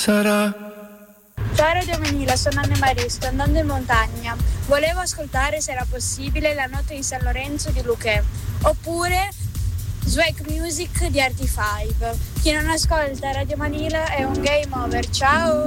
sarà. Ciao Radio Manila, sono Anne Marie, sto andando in montagna. Volevo ascoltare, se era possibile, La notte di San Lorenzo di Luchè, oppure Swag Music di RT5. Chi non ascolta Radio Manila è un game over. Ciao!